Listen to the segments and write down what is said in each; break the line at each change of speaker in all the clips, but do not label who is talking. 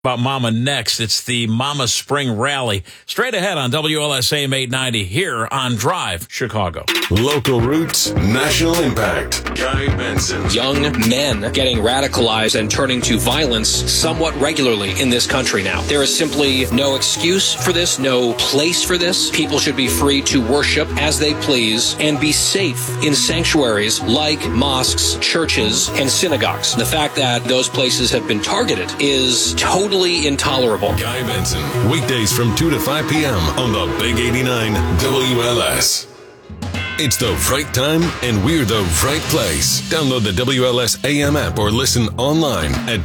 About Mama next. It's the Mama Spring Rally. Straight ahead on WLSAM 890 here on Drive Chicago.
Local roots, national impact. Guy Benson.
Young men getting radicalized and turning to violence somewhat regularly in this country now. There is simply no excuse for this, no place for this. People should be free to worship as they please and be safe in sanctuaries like mosques, churches, and synagogues. The fact that those places have been targeted is totally intolerable.
Guy Benson, weekdays from 2 to 5 p.m. on the Big 89 WLS. It's the right time, and we're the right place. Download the WLS AM app or listen online at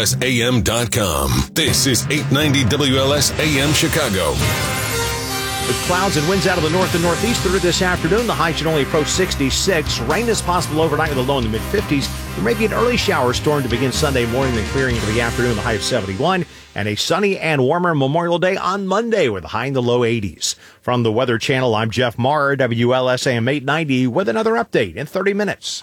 WLSAM.com. This is 890 WLS AM Chicago.
With clouds and winds out of the north and northeast through this afternoon, the high should only approach 66. Rain is possible overnight with a low in the mid-50s. There may be an early shower storm to begin Sunday morning, then clearing into the afternoon, the high of 71. And a sunny and warmer Memorial Day on Monday with a high in the low 80s. From the Weather Channel, I'm Jeff Maher, WLSAM 890, with another update in 30 minutes.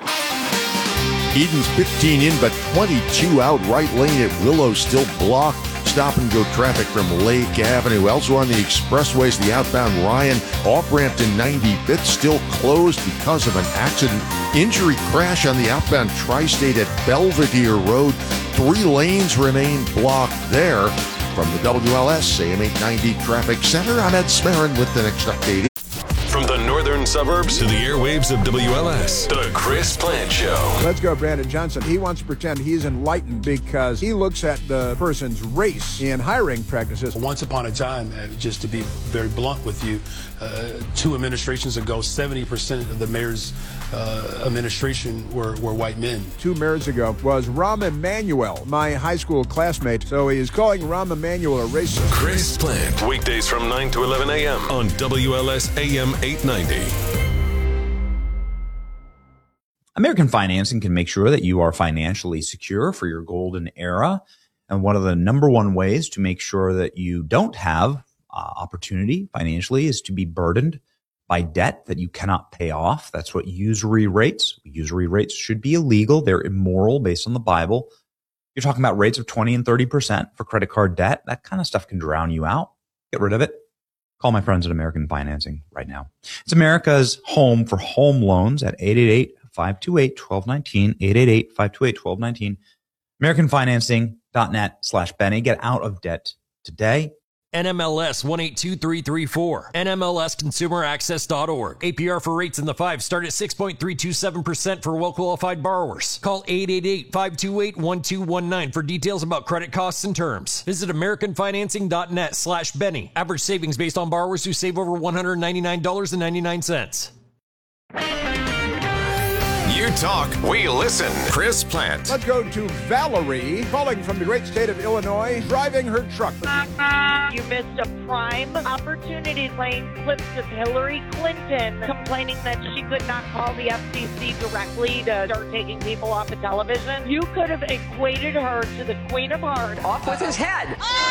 Eden's 15 in, but 22 out. Right lane at Willow still blocked. Stop and go traffic from Lake Avenue. Also on the expressways, the outbound Ryan off-ramp to 95th still closed because of an accident. Injury crash on the outbound Tri-State at Belvedere Road. 3 lanes remain blocked there. From the WLS AM 890 Traffic Center, I'm Ed Smarin with the next update.
From the northern suburbs to the airwaves of WLS, the Chris Plant Show.
Let's go, Brandon Johnson. He wants to pretend he's enlightened because he looks at the person's race in hiring practices.
Once upon a time, just to be very blunt with you, 2 administrations ago, 70% of the mayor's administration were white men.
2 mayors ago was Rahm Emanuel, my high school classmate. So he is calling Rahm Emanuel a racist.
Chris Plant, weekdays from 9 to 11 a.m. on WLS AM 890.
American Financing can make sure that you are financially secure for your golden era. And one of the number one ways to make sure that you don't have opportunity financially is to be burdened by debt that you cannot pay off. That's what usury rates. Usury rates should be illegal. They're immoral based on the Bible. You're talking about rates of 20 and 30% for credit card debt. That kind of stuff can drown you out. Get rid of it. Call my friends at American Financing right now. It's America's home for home loans at 888-528-1219, 888-528-1219, AmericanFinancing.net/Benny. Get out of debt today.
NMLS 182334. NMLSconsumeraccess.org. APR for rates in the 5 start at 6.327% for well-qualified borrowers. Call 888-528-1219 for details about credit costs and terms. Visit AmericanFinancing.net/Benny. Average savings based on borrowers who save over $199.99.
You talk, we listen. Chris Plant.
Let's go to Valerie, calling from the great state of Illinois, driving her truck.
You missed a prime opportunity playing clips of Hillary Clinton complaining that she could not call the FCC directly to start taking people off of television. You could have equated her to the Queen of Hearts.
Off with his head.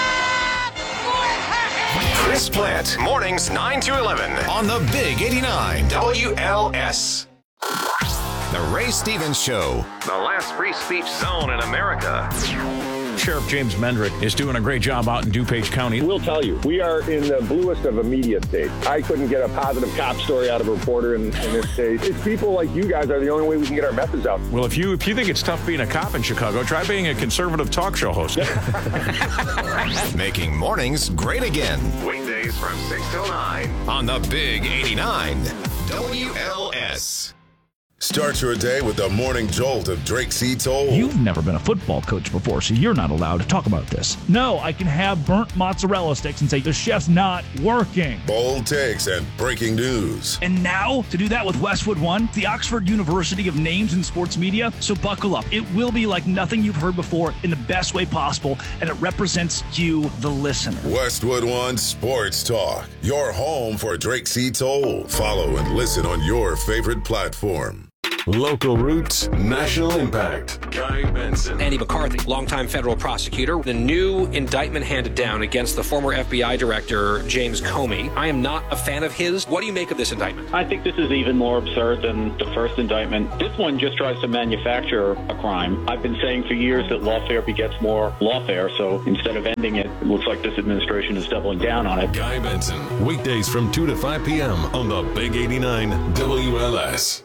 Chris Plant, mornings 9 to 11 on the Big 89 WLS. The Ray Stevens Show. The last free speech zone in America.
Sheriff James Mendrick is doing a great job out in DuPage County.
We'll tell you, we are in the bluest of a media state. I couldn't get a positive cop story out of a reporter in this state. It's people like you guys are the only way we can get our message out.
Well, if you think it's tough being a cop in Chicago, try being a conservative talk show host.
Making mornings great again. Weekdays from 6 till 9 on the Big 89 WLS.
Start your day with the morning jolt of Drake C. Toll.
You've never been a football coach before, so you're not allowed to talk about this. No, I can have burnt mozzarella sticks and say the chef's not working.
Bold takes and breaking news.
And now, to do that with Westwood One, the Oxford University of names in sports media, so buckle up. It will be like nothing you've heard before in the best way possible, and it represents you, the listener.
Westwood One Sports Talk, your home for Drake C. Toll. Follow and listen on your favorite platform. Local roots, national impact. Guy Benson.
Andy McCarthy, longtime federal prosecutor. The new indictment handed down against the former FBI director, James Comey. I am not a fan of his. What do you make of this indictment?
I think this is even more absurd than the first indictment. This one just tries to manufacture a crime. I've been saying for years that lawfare begets more lawfare, so instead of ending it, it looks like this administration is doubling down on it.
Guy Benson, weekdays from 2 to 5 p.m. on the Big 89 WLS.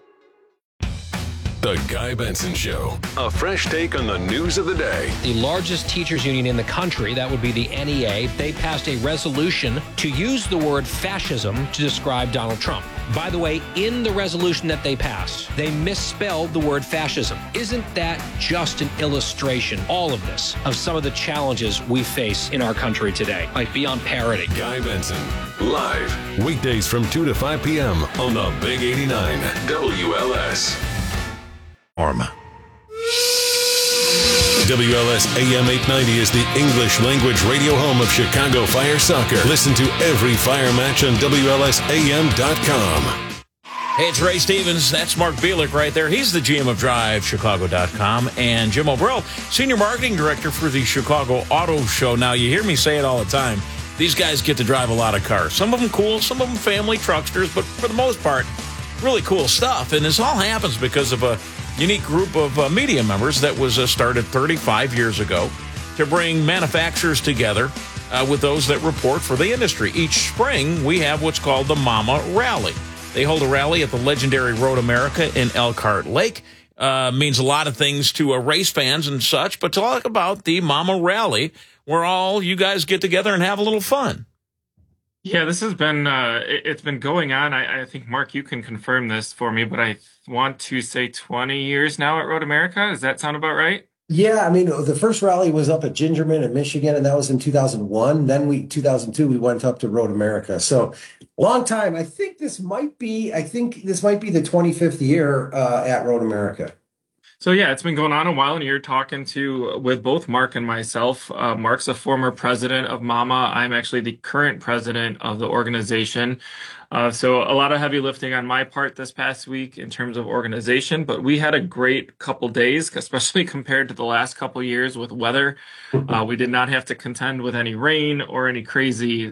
The Guy Benson Show. A fresh take on the news of the day.
The largest teachers union in the country, that would be the NEA, they passed a resolution to use the word fascism to describe Donald Trump. By the way, in the resolution that they passed, they misspelled the word fascism. Isn't that just an illustration, all of this, of some of the challenges we face in our country today, like beyond parody?
Guy Benson, live, weekdays from 2 to 5 p.m. on the Big 89 WLS. WLS AM 890 is the English language radio home of Chicago Fire Soccer. Listen to every Fire match on WLSAM.com.
Hey, it's Ray Stevens. That's Mark Bielik right there. He's the GM of DriveChicago.com. And Jim O'Brill, Senior Marketing Director for the Chicago Auto Show. Now, you hear me say it all the time. These guys get to drive a lot of cars. Some of them cool, some of them family trucksters, but for the most part, really cool stuff. And this all happens because of a unique group of media members that was started 35 years ago to bring manufacturers together with those that report for the industry. Each spring, we have what's called the Mama Rally. They hold a rally at the legendary Road America in Elkhart Lake. Means a lot of things to race fans and such, but talk about the Mama Rally, where all you guys get together and have a little fun.
Yeah, this has been, it's been going on. I think, Mark, you can confirm this for me, but I want to say 20 years now at Road America. Does that sound about right?
Yeah, I mean, the first rally was up at Gingerman in Michigan, and that was in 2001. Then 2002, we went up to Road America. So long time. I think this might be the 25th year at Road America.
So yeah, it's been going on a while, and you're talking with both Mark and myself. Mark's a former president of Mama. I'm actually the current president of the organization. So a lot of heavy lifting on my part this past week in terms of organization, but we had a great couple days, especially compared to the last couple years with weather. We did not have to contend with any rain or any crazy,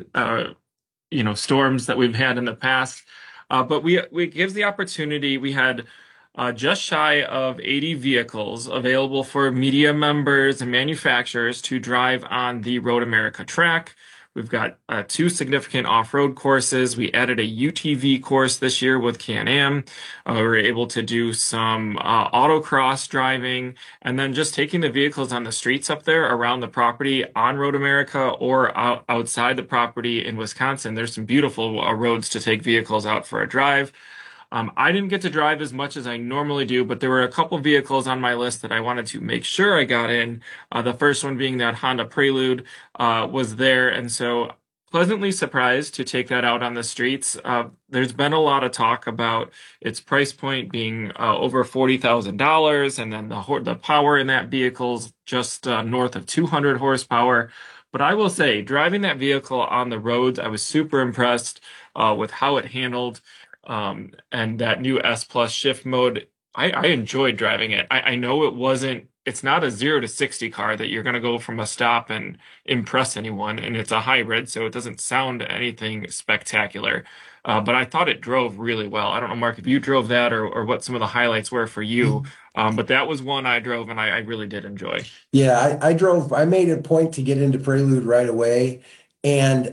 storms that we've had in the past. But we gives the opportunity. We had just shy of 80 vehicles available for media members and manufacturers to drive on the Road America track. We've got 2 significant off-road courses. We added a UTV course this year with Can-Am. We were able to do some autocross driving, and then just taking the vehicles on the streets up there around the property on Road America or outside the property in Wisconsin. There's some beautiful roads to take vehicles out for a drive. I didn't get to drive as much as I normally do, but there were a couple vehicles on my list that I wanted to make sure I got in. The first one being that Honda Prelude was there, and so pleasantly surprised to take that out on the streets. There's been a lot of talk about its price point being over $40,000, and then the power in that vehicle's just north of 200 horsepower. But I will say, driving that vehicle on the roads, I was super impressed with how it handled. And that new S Plus shift mode, I enjoyed driving it. I know it's not a 0 to 60 car that you're going to go from a stop and impress anyone. And it's a hybrid, so it doesn't sound anything spectacular. But I thought it drove really well. I don't know, Mark, if you drove that or what some of the highlights were for you. But that was one I drove and I really did enjoy.
Yeah, I made a point to get into Prelude right away. And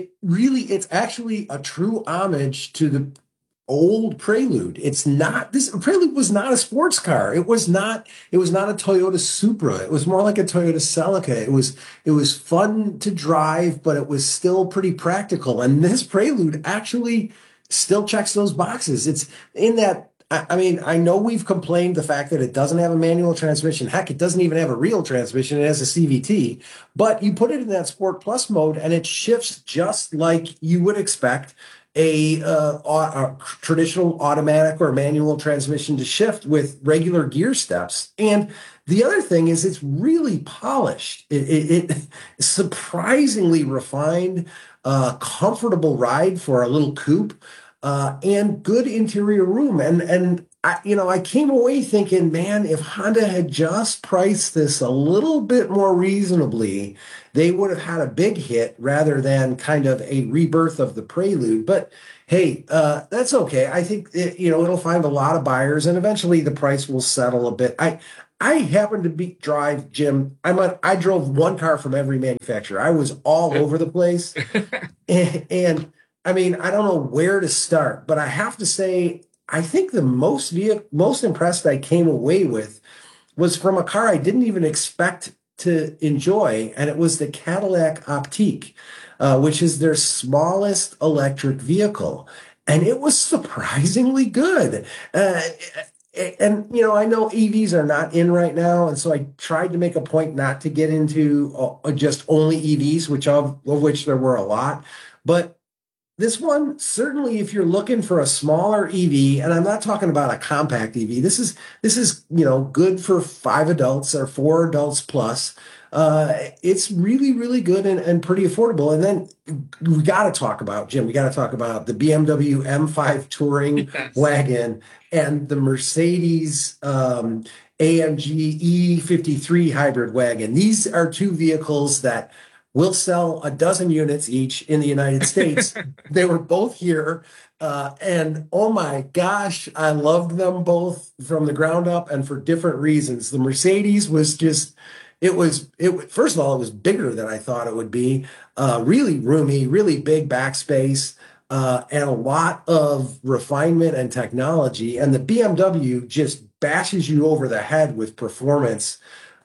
it's actually a true homage to the old Prelude. Prelude was not a sports car. It was not a Toyota Supra. It was more like a Toyota Celica. It was fun to drive, but it was still pretty practical. And this Prelude actually still checks those boxes. It's in that, I mean, I know we've complained the fact that it doesn't have a manual transmission. Heck, it doesn't even have a real transmission. It has a CVT, but you put it in that Sport Plus mode and it shifts just like you would expect a traditional automatic or manual transmission to shift with regular gear steps. And the other thing is it's really polished. It surprisingly refined, comfortable ride for a little coupe, and good interior room. And I came away thinking, man, if Honda had just priced this a little bit more reasonably, they would have had a big hit rather than kind of a rebirth of the Prelude. But hey, that's okay. I think it'll find a lot of buyers, and eventually the price will settle a bit. I happened to drive, Jim. I drove one car from every manufacturer. I was all over the place, and I mean, I don't know where to start, but I have to say, I think the most impressed I came away with was from a car I didn't even expect to enjoy, and it was the Cadillac Optiq, which is their smallest electric vehicle, and it was surprisingly good. And I know EVs are not in right now, and so I tried to make a point not to get into just only EVs, of which there were a lot, but this one, certainly if you're looking for a smaller EV, and I'm not talking about a compact EV, this is good for 5 adults or 4 adults plus. It's really, really good and pretty affordable. And then we got to talk about, Jim, the BMW M5 Touring wagon and the Mercedes AMG E53 hybrid wagon. These are two vehicles that will sell a dozen units each in the United States. They were both here. And oh my gosh, I loved them both from the ground up and for different reasons. The Mercedes was just, first of all, it was bigger than I thought it would be. Really roomy, really big backspace, and a lot of refinement and technology. And the BMW just bashes you over the head with performance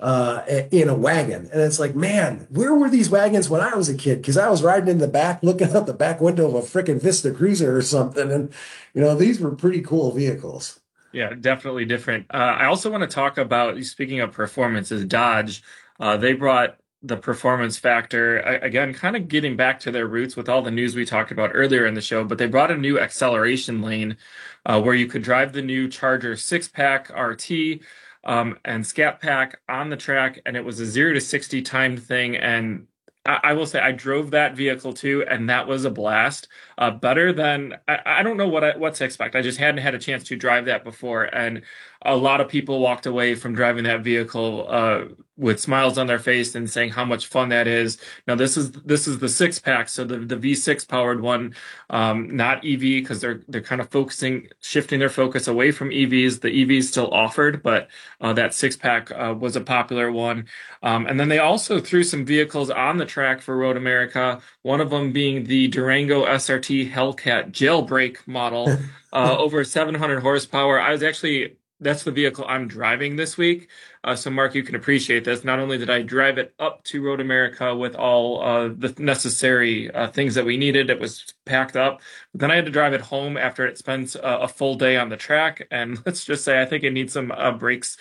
in a wagon. And it's like, man, where were these wagons when I was a kid? Because I was riding in the back, looking out the back window of a freaking Vista Cruiser or something. And, these were pretty cool vehicles.
Yeah, definitely different. I also want to talk about, speaking of performance, is Dodge. They brought the performance factor, again, kind of getting back to their roots with all the news we talked about earlier in the show, but they brought a new acceleration lane where you could drive the new Charger 6-pack RT and Scat Pack on the track, and it was a 0 to 60 timed thing. And I will say I drove that vehicle too, and that was a blast. Better than I don't know what to expect. I just hadn't had a chance to drive that before, and a lot of people walked away from driving that vehicle with smiles on their face and saying how much fun that is. Now this is the 6-pack, so the V6 powered one, not EV, because they're kind of shifting their focus away from EVs. The EVs still offered, but that 6-pack was a popular one. And then they also threw some vehicles on the track for Road America. One of them being the Durango SRT Hellcat jailbreak model, over 700 horsepower. That's the vehicle I'm driving this week. So, Mark, you can appreciate this. Not only did I drive it up to Road America with all the necessary things that we needed, it was packed up, but then I had to drive it home after it spent a full day on the track. And let's just say I think it needs some brakes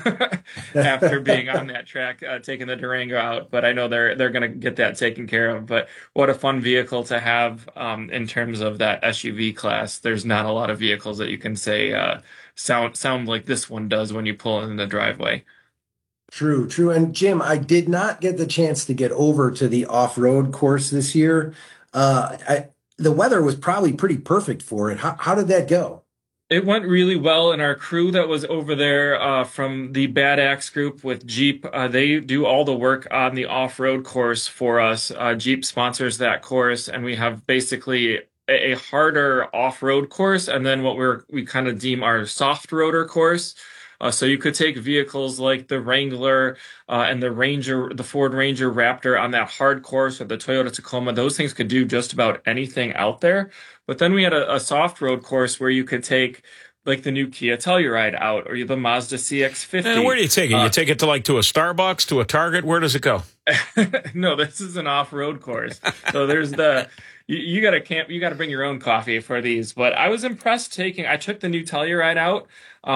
after being on that track, taking the Durango out. But I know they're going to get that taken care of. But what a fun vehicle to have in terms of that SUV class. There's not a lot of vehicles that you can say sound like this one does when you pull in the driveway.
True. And Jim, I did not get the chance to get over to the off-road course this year. The weather was probably pretty perfect for it. How did that go?
It went really well, and our crew that was over there from the Bad Axe group with Jeep, they do all the work on the off-road course for us. Jeep sponsors that course, and we have basically a harder off-road course, and then what we kind of deem our soft roader course. So you could take vehicles like the Wrangler and the Ford Ranger Raptor on that hard course, or the Toyota Tacoma. Those things could do just about anything out there. But then we had a soft road course where you could take like the new Kia Telluride out, or the Mazda CX-50.
And where do you take it? You take it to a Starbucks, to a Target? Where does it go?
No, this is an off-road course. So there's you got to camp. You got to bring your own coffee for these. But I was impressed I took the new Telluride out.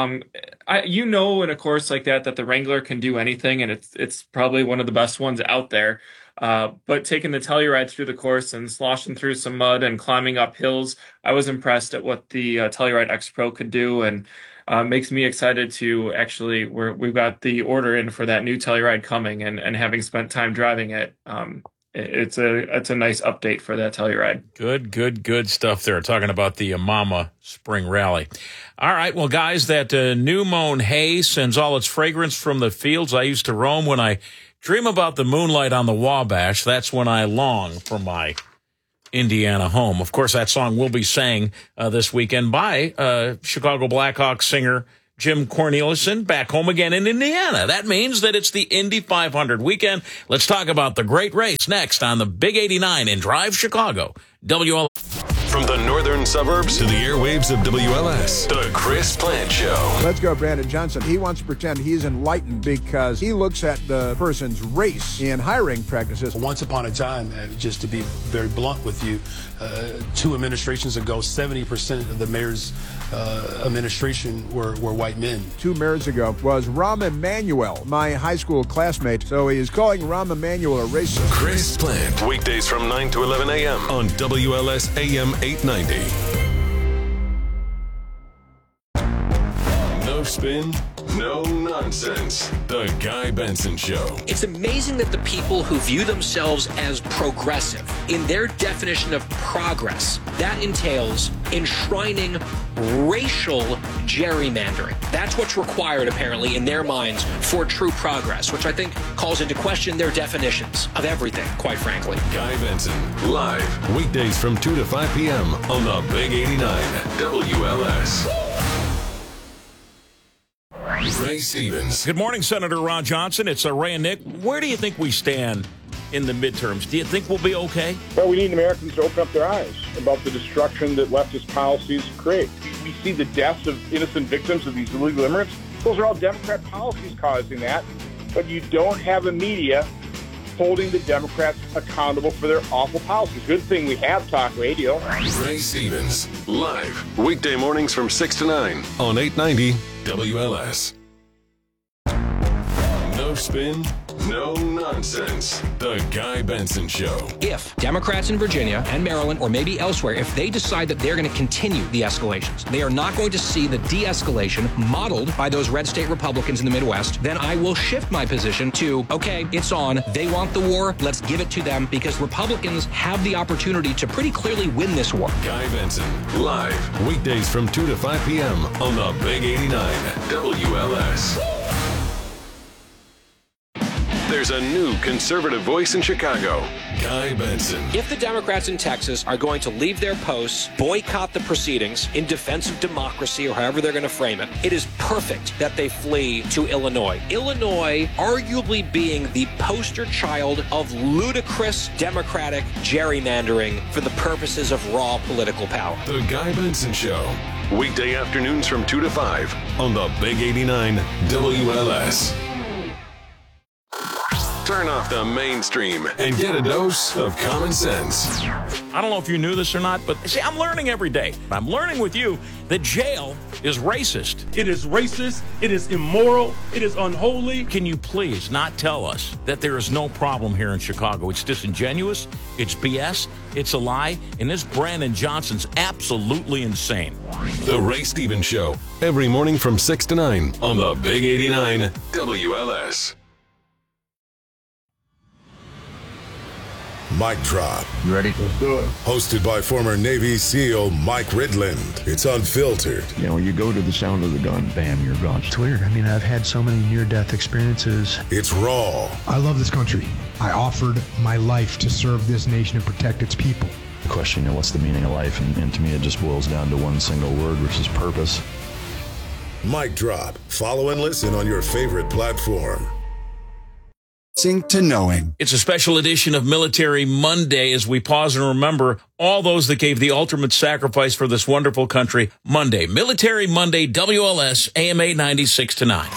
In a course like that the Wrangler can do anything, and it's probably one of the best ones out there. But taking the Telluride through the course and sloshing through some mud and climbing up hills, I was impressed at what the Telluride X Pro could do, and makes me excited to actually. We've got the order in for that new Telluride coming, and having spent time driving it. it's a nice update for that Telluride.
Good stuff there. Talking about the Mama Spring Rally. All right, well, guys, that new mown hay sends all its fragrance from the fields I used to roam. When I dream about the moonlight on the Wabash, that's when I long for my Indiana home. Of course, that song will be sang this weekend by Chicago Blackhawks singer Jim Cornelison, back home again in Indiana. That means that it's the Indy 500 weekend. Let's talk about the great race next on the Big 89 in Drive Chicago. WL.
From the northern suburbs to the airwaves of WLS, the Chris Plant Show.
Let's go, Brandon Johnson. He wants to pretend he's enlightened because he looks at the person's race in hiring practices.
Once upon a time, just to be very blunt with you, 2 administrations ago, 70% of the mayor's administration were white men.
2 mayors ago was Rahm Emanuel, my high school classmate. So he is calling Rahm Emanuel a racist.
Chris Plant, weekdays from 9 to 11 a.m. on WLS AM 890. No spin, no nonsense. The Guy Benson Show.
It's amazing that the people who view themselves as progressive, in their definition of progress, that entails enshrining racial gerrymandering. That's what's required, apparently, in their minds for true progress, which I think calls into question their definitions of everything, quite frankly.
Guy Benson, live, weekdays from 2 to 5 p.m. on the Big 89 WLS. Ray Stevens.
Good morning, Senator Ron Johnson. It's Ray and Nick. Where do you think we stand in the midterms? Do you think we'll be okay?
Well, we need Americans to open up their eyes about the destruction that leftist policies create. We see the deaths of innocent victims of these illegal immigrants. Those are all Democrat policies causing that. But you don't have a media holding the Democrats accountable for their awful policies. Good thing we have talk radio.
Ray Stevens, live, weekday mornings from 6 to 9 on 890 WLS. No spin, no nonsense. The Guy Benson Show.
If Democrats in Virginia and Maryland, or maybe elsewhere, if they decide that they're going to continue the escalations, they are not going to see the de-escalation modeled by those red state Republicans in the Midwest, then I will shift my position to, okay, it's on. They want the war. Let's give it to them, because Republicans have the opportunity to pretty clearly win this war.
Guy Benson, live, weekdays from 2 to 5 p.m. on the Big 89 WLS. There's a new conservative voice in Chicago, Guy Benson.
If the Democrats in Texas are going to leave their posts, boycott the proceedings in defense of democracy, or however they're going to frame it, it is perfect that they flee to Illinois. Illinois arguably being the poster child of ludicrous Democratic gerrymandering for the purposes of raw political power.
The Guy Benson Show, weekday afternoons from 2 to 5 on the Big 89 WLS. Turn off the mainstream and get a dose of common sense.
I don't know if you knew this or not, but see, I'm learning every day. I'm learning with you that jail is racist.
It is racist. It is immoral. It is unholy.
Can you please not tell us that there is no problem here in Chicago? It's disingenuous. It's BS. It's a lie. And this Brandon Johnson's absolutely insane.
The Ray Stevens Show, every morning from 6 to 9 on the Big 89 WLS.
Mic Drop.
You ready?
Let's do it. Hosted by former Navy SEAL Mike Ridland. It's unfiltered.
You know, you go to the sound of the gun, bam, you're gone.
It's weird. I mean, I've had so many near-death experiences.
It's raw.
I love this country. I offered my life to serve this nation and protect its people.
The question, you know, what's the meaning of life? And to me, it just boils down to one single word, which is purpose.
Mic Drop. Follow and listen on your favorite platform.
To knowing. It's a special edition of Military Monday as we pause and remember all those that gave the ultimate sacrifice for this wonderful country. Monday, Military Monday, WLS, AM 890, 6 to 9.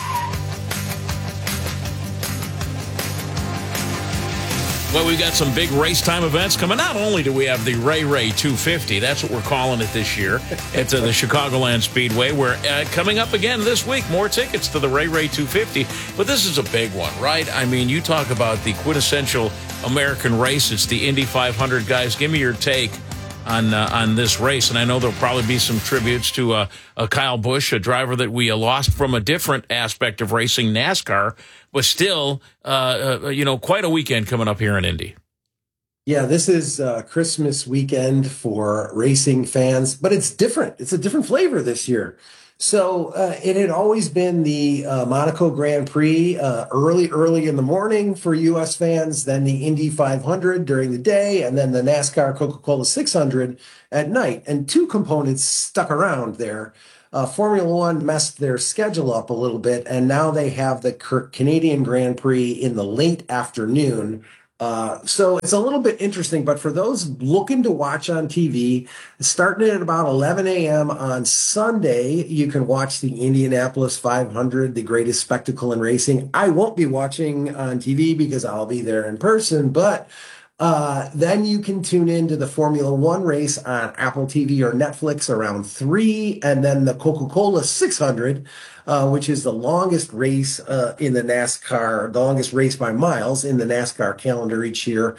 Well, we've got some big race time events coming. Not only do we have the Ray 250, that's what we're calling it this year, at the Chicagoland Speedway. We're coming up again this week, more tickets to the Ray 250. But this is a big one, right? I mean, you talk about the quintessential American race. It's the Indy 500. Guys, give me your take on this race. And I know there'll probably be some tributes to Kyle Busch, a driver that we lost from a different aspect of racing, NASCAR, but still, quite a weekend coming up here in Indy.
Yeah, this is Christmas weekend for racing fans, but it's different. It's a different flavor this year. So it had always been the Monaco Grand Prix early in the morning for U.S. fans, then the Indy 500 during the day, and then the NASCAR Coca-Cola 600 at night. And two components stuck around there. Formula One messed their schedule up a little bit, and now they have the Canadian Grand Prix in the late afternoon. So it's a little bit interesting, but for those looking to watch on TV, starting at about 11 a.m. on Sunday, you can watch the Indianapolis 500, the greatest spectacle in racing. I won't be watching on TV because I'll be there in person, but then you can tune into the Formula One race on Apple TV or Netflix around 3, and then the Coca-Cola 600, which is the longest race in the NASCAR, the longest race by miles in the NASCAR calendar each year,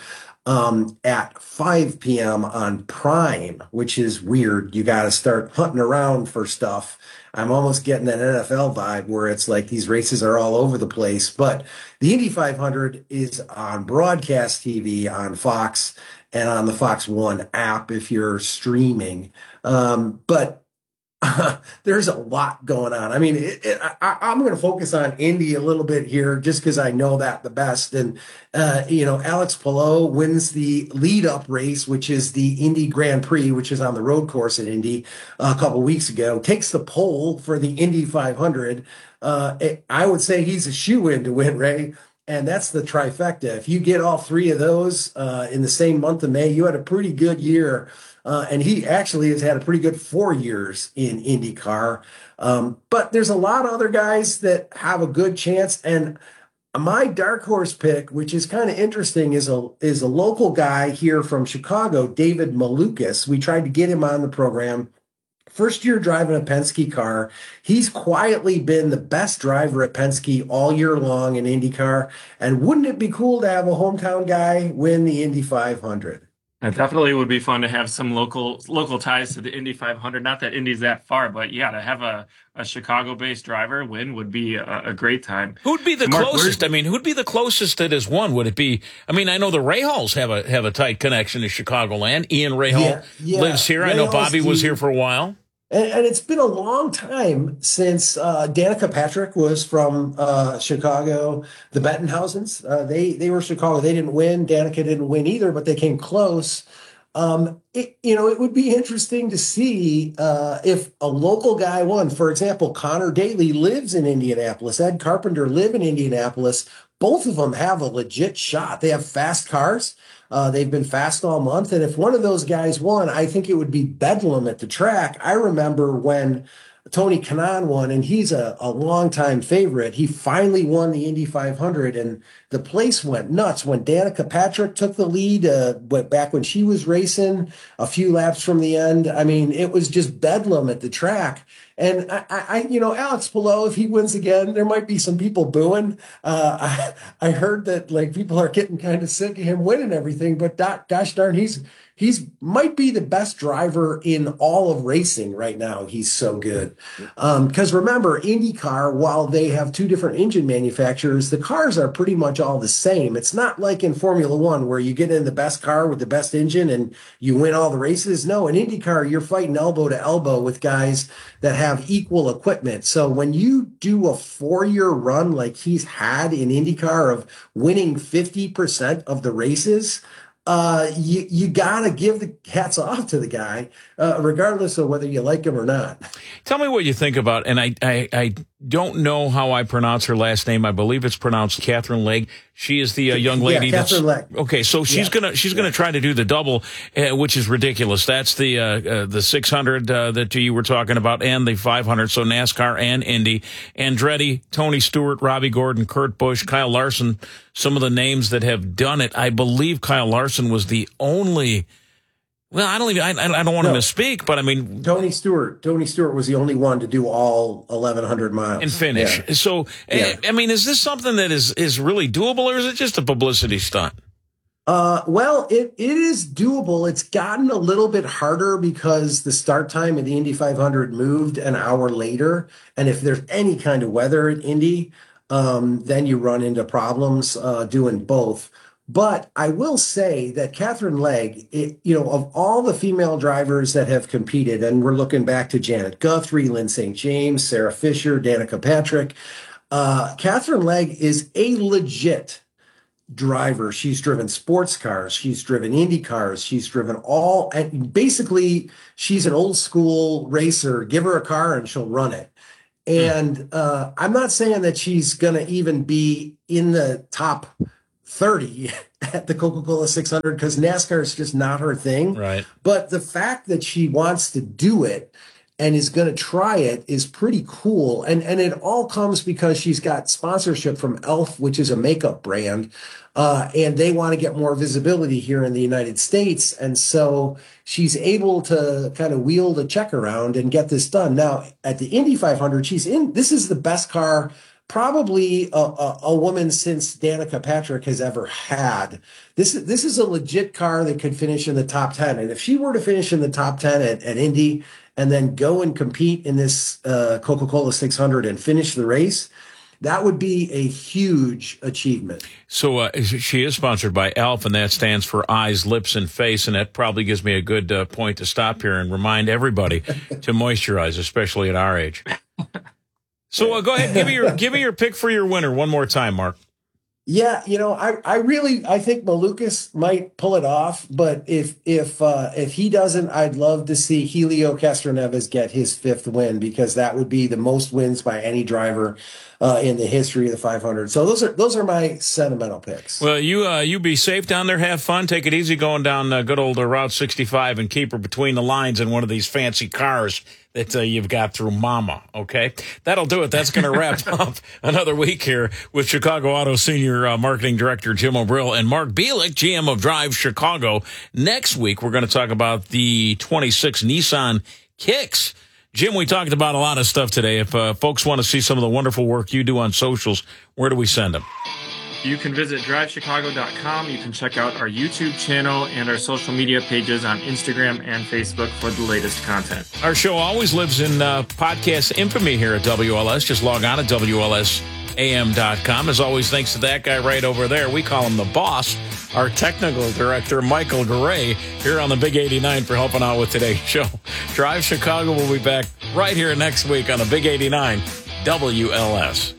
at 5 p.m. on Prime, which is weird. You got to start hunting around for stuff. I'm almost getting that NFL vibe where it's like these races are all over the place. But the Indy 500 is on broadcast TV on Fox and on the Fox One app if you're streaming. But there's a lot going on. I mean, I'm going to focus on Indy a little bit here just because I know that the best. And, Alex Palou wins the lead-up race, which is the Indy Grand Prix, which is on the road course at Indy a couple weeks ago, takes the pole for the Indy 500. I would say he's a shoo-in to win, Ray. And that's the trifecta. If you get all three of those in the same month of May, you had a pretty good year. And he actually has had a pretty good 4 years in IndyCar. But there's a lot of other guys that have a good chance. And my dark horse pick, which is kind of interesting, is a local guy here from Chicago, David Malukas. We tried to get him on the program. First year driving a Penske car. He's quietly been the best driver at Penske all year long in IndyCar. And wouldn't it be cool to have a hometown guy win the Indy 500?
It definitely would be fun to have some local ties to the Indy 500. Not that Indy's that far, but yeah, to have a Chicago-based driver win would be a great time.
Who'd be the closest? I mean, who'd be the closest that has won? Would it be? I mean, I know the Rahals have a tight connection to Chicagoland. Ian Rahal lives here. I know Bobby was here for a while.
And it's been a long time since Danica Patrick was from Chicago. The Bettenhausens, they were Chicago. They didn't win. Danica didn't win either, but they came close. It would be interesting to see if a local guy won. For example, Connor Daly lives in Indianapolis. Ed Carpenter live in Indianapolis. Both of them have a legit shot. They have fast cars. They've been fast all month. And if one of those guys won, I think it would be bedlam at the track. I remember when Tony Kanaan won, and he's a longtime favorite. He finally won the Indy 500, and the place went nuts when Danica Patrick took the lead, back when she was racing a few laps from the end. I mean, it was just bedlam at the track. And Alex Palou, if he wins again, there might be some people booing. I heard that people are getting kind of sick of him winning everything, but gosh darn, he's might be the best driver in all of racing right now. He's so good. Because remember, IndyCar, while they have two different engine manufacturers, the cars are pretty much all the same. It's not like in Formula One where you get in the best car with the best engine and you win all the races. No, in IndyCar, you're fighting elbow to elbow with guys that have equal equipment. So when you do a 4-year run like he's had in IndyCar of winning 50% of the races, you gotta give the hats off to the guy, regardless of whether you like him or not.
Tell me what you think about, and I don't know how I pronounce her last name. I believe it's pronounced Catherine Legge. She is the young lady.
Catherine Legge.
Okay, so she's gonna try to do the double, which is ridiculous. That's the 600 that you were talking about, and the 500. So NASCAR and Indy. Andretti, Tony Stewart, Robbie Gordon, Kurt Busch, Kyle Larson. Some of the names that have done it. I believe Kyle Larson was the only. Well, I don't want to misspeak, but I mean,
Tony Stewart was the only one to do all 1,100 miles
and finish. Yeah. So, yeah. I mean, is this something that is really doable, or is it just a publicity stunt?
Well, it is doable. It's gotten a little bit harder because the start time of the Indy 500 moved an hour later, and if there's any kind of weather at Indy, then you run into problems doing both. But I will say that Katherine Legge, of all the female drivers that have competed, and we're looking back to Janet Guthrie, Lynn St. James, Sarah Fisher, Danica Patrick, Katherine Legge is a legit driver. She's driven sports cars. She's driven Indy cars. She's driven and basically she's an old school racer. Give her a car and she'll run it. And I'm not saying that she's going to even be in the top 30 at the Coca-Cola 600 because NASCAR is just not her thing.
Right.
But the fact that she wants to do it and is going to try it is pretty cool. And it all comes because she's got sponsorship from e.l.f., which is a makeup brand. And they want to get more visibility here in the United States. And so she's able to kind of wheel the check around and get this done. Now, at the Indy 500, this is the best car probably a woman since Danica Patrick has ever had. This is a legit car that could finish in the top 10. And if she were to finish in the top 10 at Indy and then go and compete in this Coca-Cola 600 and finish the race, that would be a huge achievement.
So she is sponsored by e.l.f., and that stands for Eyes, Lips, and Face, and that probably gives me a good point to stop here and remind everybody to moisturize, especially at our age. So go ahead, give me your pick for your winner one more time, Mark.
Yeah, I think Malukas might pull it off, but if he doesn't, I'd love to see Helio Castroneves get his 5th win because that would be the most wins by any driver in the history of the 500. So those are my sentimental picks.
Well, you be safe down there, have fun, take it easy going down good old Route 65, and keep her between the lines in one of these fancy cars that you've got through Mama, okay? That'll do it. That's going to wrap up another week here with Chicago Auto Senior Marketing Director Jim O'Brill and Mark Bielik, GM of Drive Chicago. Next week, we're going to talk about the 26 Nissan Kicks. Jim, we talked about a lot of stuff today. If folks want to see some of the wonderful work you do on socials, where do we send them?
You can visit drivechicago.com. You can check out our YouTube channel and our social media pages on Instagram and Facebook for the latest content.
Our show always lives in podcast infamy here at WLS. Just log on to WLSAM.com. As always, thanks to that guy right over there. We call him the boss, our technical director, Michael Garay, here on the Big 89 for helping out with today's show. Drive Chicago will be back right here next week on the Big 89 WLS.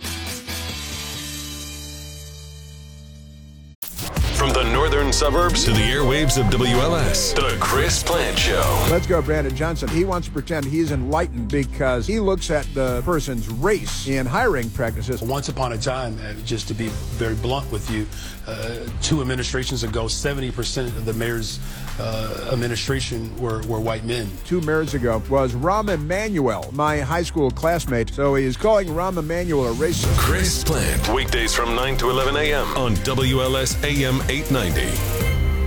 From the northern suburbs to the airwaves of WLS, The Chris Plant Show.
Let's go, Brandon Johnson. He wants to pretend he's enlightened because he looks at the person's race in hiring practices.
Once upon a time, just to be very blunt with you, 2 administrations ago, 70% of the mayor's administration were white men.
2 mayors ago was Rahm Emanuel, my high school classmate. So he is calling Rahm Emanuel a racist.
Chris Plant, weekdays from 9 to 11 a.m. on WLS AM 890.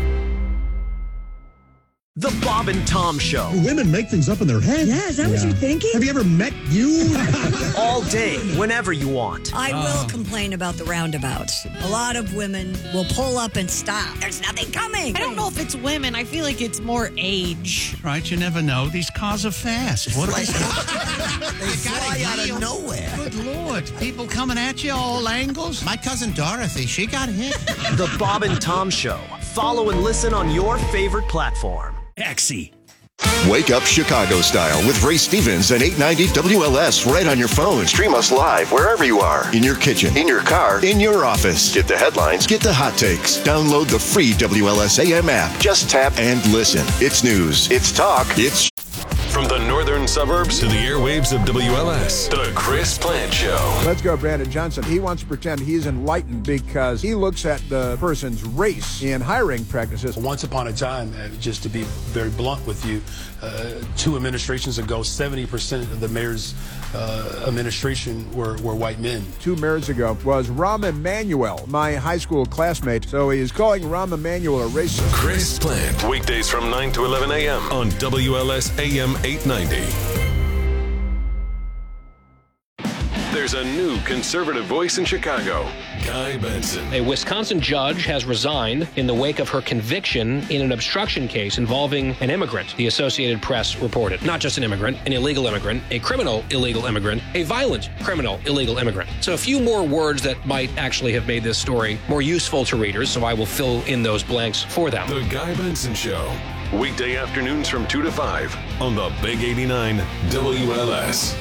The Bob and Tom Show.
Women make things up in their head.
Yeah, is that what you're thinking?
Have you ever met you?
All day, whenever you want.
I will complain about the roundabouts. A lot of women will pull up and stop. There's nothing coming.
I don't know if it's women. I feel like it's more age.
Right, you never know. These cars are fast. What
they fly out of nowhere.
Good Lord. People coming at you all angles. My cousin Dorothy, she got hit.
The Bob and Tom Show. Follow and listen on your favorite platform.
Taxi.
Wake up Chicago style with Ray Stevens and 890 WLS right on your phone. Stream us live wherever you are. In your kitchen, in your car, in your office. Get the headlines, get the hot takes. Download the free WLS AM app. Just tap and listen. It's news. It's talk. It's...
From the northern suburbs to the airwaves of WLS, The Chris Plant Show.
Let's go, Brandon Johnson. He wants to pretend he's enlightened because he looks at the person's race in hiring practices.
Once upon a time, just to be very blunt with you, 2 administrations ago, 70% of the mayor's administration were white men.
2 mayors ago was Rahm Emanuel, my high school classmate. So he is calling Rahm Emanuel a racist.
Chris Plant, weekdays from 9 to 11 a.m. on WLS AM 890. There's a new conservative voice in Chicago, Guy Benson.
A Wisconsin judge has resigned in the wake of her conviction in an obstruction case involving an immigrant, the Associated Press reported. Not just an immigrant, an illegal immigrant, a criminal illegal immigrant, a violent criminal illegal immigrant. So a few more words that might actually have made this story more useful to readers, so I will fill in those blanks for them.
The Guy Benson Show. Weekday afternoons from 2 to 5 on the Big 89 WLS.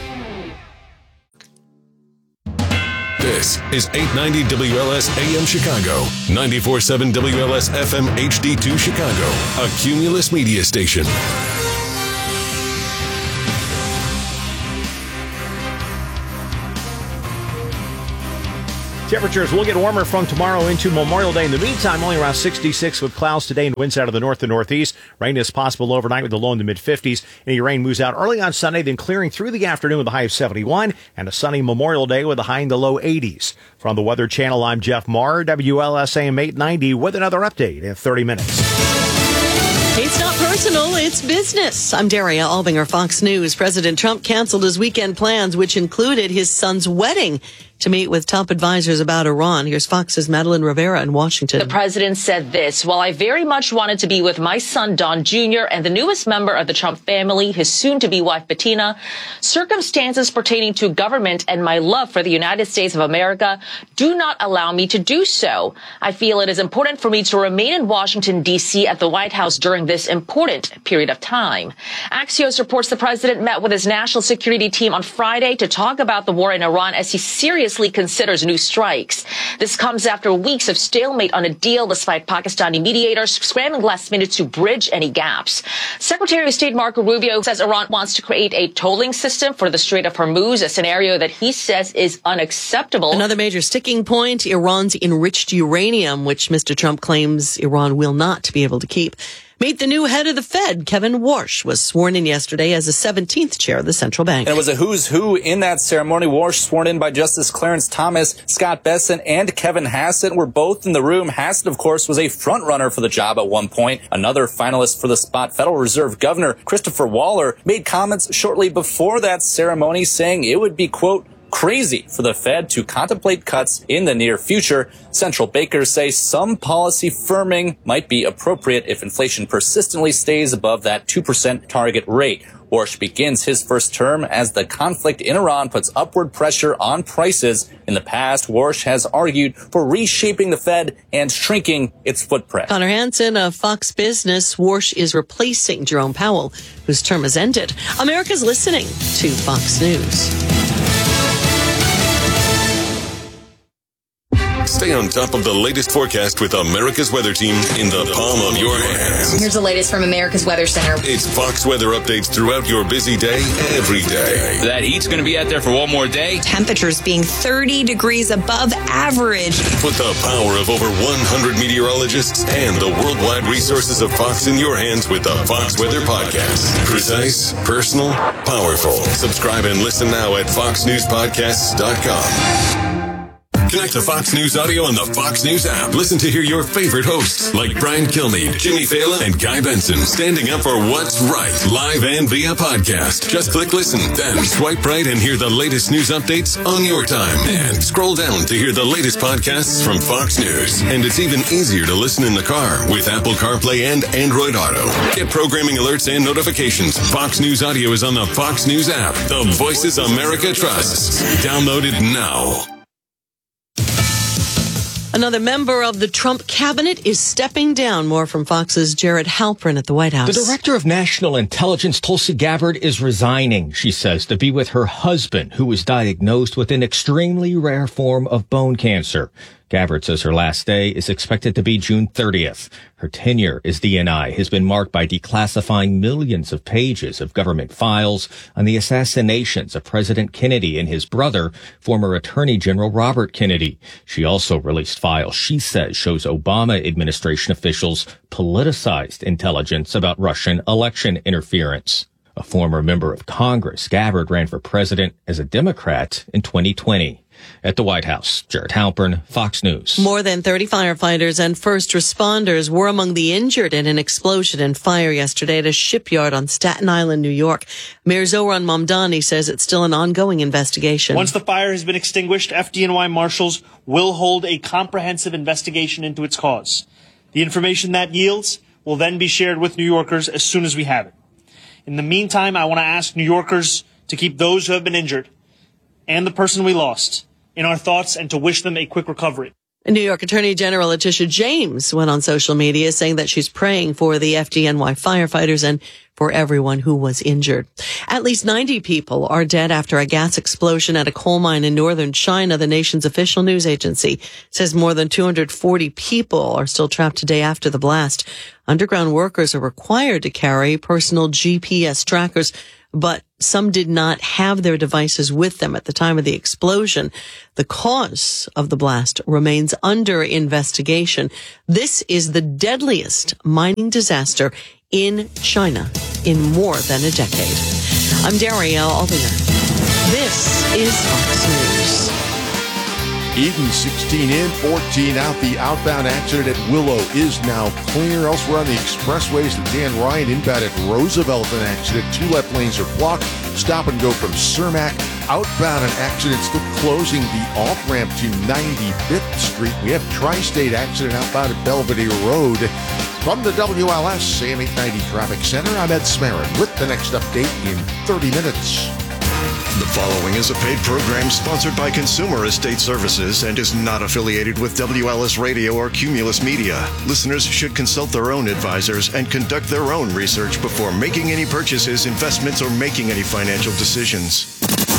This is 890 WLS AM Chicago, 94.7 WLS FM HD2 Chicago, a Cumulus media station.
Temperatures will get warmer from tomorrow into Memorial Day. In the meantime, only around 66 with clouds today and winds out of the north and northeast. Rain is possible overnight with the low in the mid-50s. Any rain moves out early on Sunday, then clearing through the afternoon with a high of 71 and a sunny Memorial Day with a high in the low 80s. From the Weather Channel, I'm Jeff Maher, WLS AM 890 with another update in 30 minutes.
It's not personal, it's business. I'm Daria Albinger, Fox News. President Trump canceled his weekend plans, which included his son's wedding, to meet with top advisors about Iran. Here's Fox's Madeline Rivera in Washington.
The president said this: while I very much wanted to be with my son, Don Jr., and the newest member of the Trump family, his soon-to-be wife, Bettina, circumstances pertaining to government and my love for the United States of America do not allow me to do so. I feel it is important for me to remain in Washington, D.C. at the White House during this important period of time. Axios reports the president met with his national security team on Friday to talk about the war in Iran as he seriously considers new strikes. This comes after weeks of stalemate on a deal, despite Pakistani mediators scrambling last minute to bridge any gaps. Secretary of State Marco Rubio says Iran wants to create a tolling system for the Strait of Hormuz, a scenario that he says is unacceptable.
Another major sticking point, Iran's enriched uranium, which Mr. Trump claims Iran will not be able to keep. Meet the new head of the Fed. Kevin Warsh was sworn in yesterday as the 17th chair of the central bank.
And it was a who's who in that ceremony. Warsh sworn in by Justice Clarence Thomas, Scott Bessent, and Kevin Hassett were both in the room. Hassett, of course, was a front runner for the job at one point. Another finalist for the spot, Federal Reserve Governor Christopher Waller, made comments shortly before that ceremony saying it would be, quote, crazy for the Fed to contemplate cuts in the near future. Central bankers say some policy firming might be appropriate if inflation persistently stays above that 2% target rate. Warsh begins his first term as the conflict in Iran puts upward pressure on prices. In the past, Warsh has argued for reshaping the Fed and shrinking its footprint.
Connor Hansen of Fox Business. Warsh is replacing Jerome Powell, whose term has ended. America's listening to Fox News.
Stay on top of the latest forecast with America's Weather Team in the palm of your hands.
Here's the latest from America's Weather Center.
It's Fox weather updates throughout your busy day, every day.
That heat's going to be out there for one more day.
Temperatures being 30 degrees above average.
Put the power of over 100 meteorologists and the worldwide resources of Fox in your hands with the Fox Weather Podcast. Precise, personal, powerful. Subscribe and listen now at foxnewspodcasts.com. Connect to Fox News Audio on the Fox News app. Listen to hear your favorite hosts like Brian Kilmeade, Jimmy Fallon, and Guy Benson standing up for what's right, live and via podcast. Just click listen, then swipe right and hear the latest news updates on your time. And scroll down to hear the latest podcasts from Fox News. And it's even easier to listen in the car with Apple CarPlay and Android Auto. Get programming alerts and notifications. Fox News Audio is on the Fox News app. The voices America trusts. Download it now.
Another member of the Trump cabinet is stepping down. More from Fox's Jared Halpern at the White House.
The director of national intelligence, Tulsi Gabbard, is resigning, she says, to be with her husband, who was diagnosed with an extremely rare form of bone cancer. Gabbard says her last day is expected to be June 30th. Her tenure as DNI has been marked by declassifying millions of pages of government files on the assassinations of President Kennedy and his brother, former Attorney General Robert Kennedy. She also released files she says shows Obama administration officials politicized intelligence about Russian election interference. A former member of Congress, Gabbard ran for president as a Democrat in 2020. at the White House. Jared Halpern, Fox News.
More than 30 firefighters and first responders were among the injured in an explosion and fire yesterday at a shipyard on Staten Island, New York. Mayor Zohran Mamdani says it's still an ongoing investigation.
Once the fire has been extinguished, FDNY marshals will hold a comprehensive investigation into its cause. The information that yields will then be shared with New Yorkers as soon as we have it. In the meantime, I want to ask New Yorkers to keep those who have been injured and the person we lost in our thoughts and to wish them a quick recovery.
New York Attorney General Letitia James went on social media saying that she's praying for the FDNY firefighters and for everyone who was injured. At least 90 people are dead after a gas explosion at a coal mine in northern China. The nation's official news agency says more than 240 people are still trapped today after the blast. Underground workers are required to carry personal GPS trackers, but some did not have their devices with them at the time of the explosion. The cause of the blast remains under investigation. This is the deadliest mining disaster in China in more than a decade. I'm Daria Albinger. This is Fox News.
Eden 16 in, 14 out. The outbound accident at Willow is now clear. Elsewhere on the expressways, the Dan Ryan inbound at Roosevelt, an accident. 2 left lanes are blocked. Stop and go from Cermak. Outbound, an accident still closing the off-ramp to 95th Street. We have Tri-State accident outbound at Belvedere Road. From the WLS AM 890 Traffic Center, I'm Ed Smarin with the next update in 30 minutes.
The following is a paid program sponsored by Consumer Estate Services and is not affiliated with WLS Radio or Cumulus Media. Listeners should consult their own advisors and conduct their own research before making any purchases, investments, or making any financial decisions.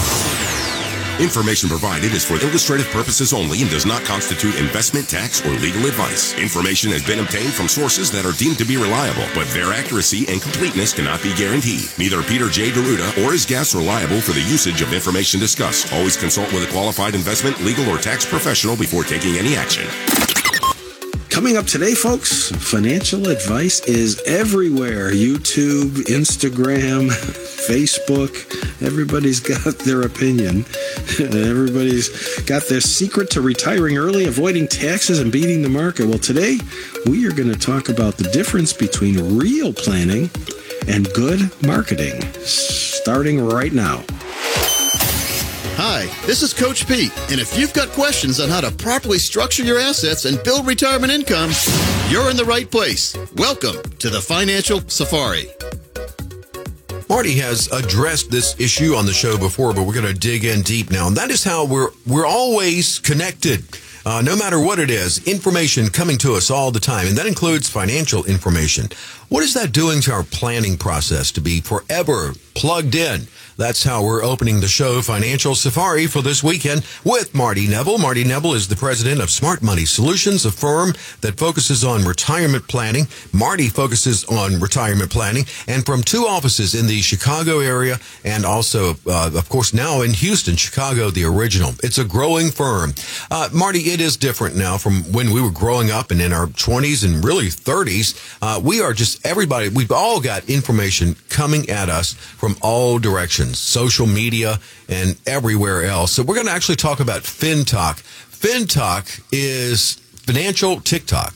Information provided is for illustrative purposes only and does not constitute investment, tax, or legal advice. Information has been obtained from sources that are deemed to be reliable, but their accuracy and completeness cannot be guaranteed. Neither Peter J. Deruta or his guests are liable for the usage of information discussed. Always consult with a qualified investment, legal, or tax professional before taking any action.
Coming up today, folks, financial advice is everywhere. YouTube, Instagram, Facebook. Everybody's got their opinion. Everybody's got their secret to retiring early, avoiding taxes, and beating the market. Well, today, we are going to talk about the difference between real planning and good marketing, starting right now.
Hi, this is Coach Pete, and if you've got questions on how to properly structure your assets and build retirement income, you're in the right place. Welcome to the Financial Safari.
Marty has addressed this issue on the show before, but we're going to dig in deep now. And that is how we're always connected. No matter what it is, information coming to us all the time, and that includes financial information. What is that doing to our planning process to be forever plugged in? That's how we're opening the show Financial Safari for this weekend with Marty Neville. Marty Neville is the president of Smart Money Solutions, a firm that focuses on retirement planning. Marty focuses on retirement planning and from 2 offices in the Chicago area and also, of course, now in Houston, Chicago, the original. It's a growing firm. Marty, it is different now from when we were growing up and in our 20s and really 30s. We are just everybody. We've all got information coming at us from all directions. Social media and everywhere else. So we're going to actually talk about FinTalk. FinTalk is financial TikTok.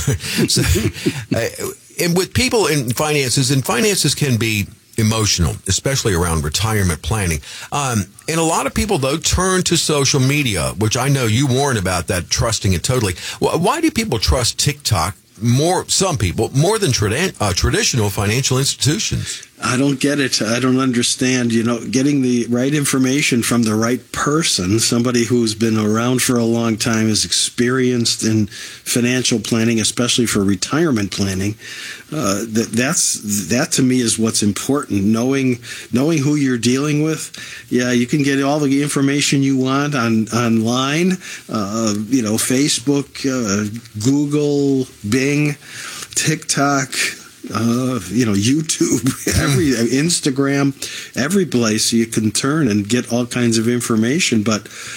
And with people in finances, and finances can be emotional, especially around retirement planning. And a lot of people, though, turn to social media, which I know you warn about that, trusting it totally. Why do people trust TikTok some people, more than traditional financial institutions?
I don't get it. I don't understand. Getting the right information from the right person, somebody who's been around for a long time, is experienced in financial planning, especially for retirement planning. That to me is what's important. Knowing who you're dealing with. Yeah, you can get all the information you want online. Facebook, Google, Bing, TikTok. YouTube, Instagram, every place you can turn and get all kinds of information. But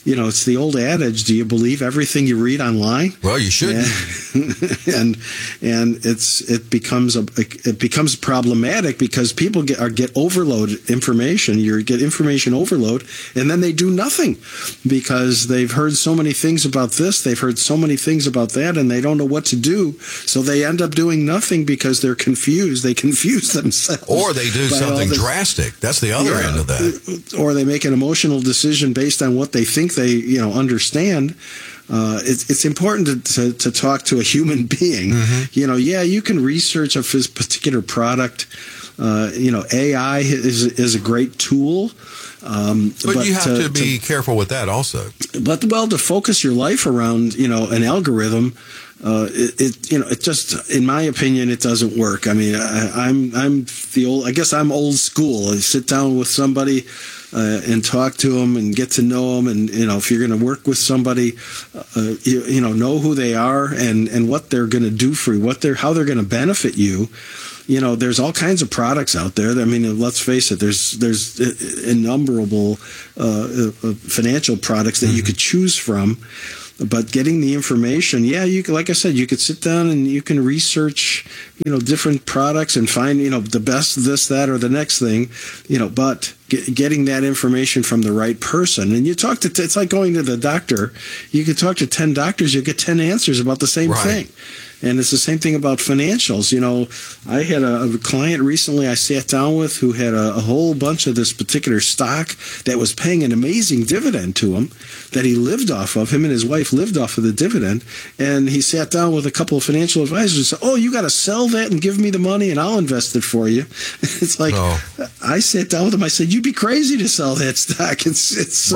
it's the old adage, do you believe everything you read online?
Well, you shouldn't.
And it becomes problematic because people get overload information. You get information overload, and then they do nothing because they've heard so many things about this, they've heard so many things about that, and they don't know what to do. So they end up doing nothing because they're confused. They confuse themselves.
Or they do something drastic. That's the other end of that.
Or they make an emotional decision based on what they think they understand. It's important to talk to a human being.
Mm-hmm.
You can research a particular product. AI is a great tool.
But you have to be careful with that also.
But to focus your life around an algorithm, it just, in my opinion, it doesn't work. I mean, I guess I'm old school. I sit down with somebody and talk to them and get to know them, and if you're going to work with somebody, know who they are and what they're going to do for you, how they're going to benefit you. There's all kinds of products out there. I mean, let's face it. There's innumerable financial products that you could choose from. But getting the information, like I said, you could sit down and you can research, different products and find, the best this, that, or the next thing, but getting that information from the right person. And you talk to, it's like going to the doctor. You can talk to 10 doctors, you'll get 10 answers about the same thing. And it's the same thing about financials. I had a client recently I sat down with who had a whole bunch of this particular stock that was paying an amazing dividend to him that he lived off of. Him and his wife lived off of the dividend. And he sat down with a couple of financial advisors and said, "Oh, you got to sell that and give me the money and I'll invest it for you." It's like, I sat down with him. I said, "You'd be crazy to sell that stock. It's so,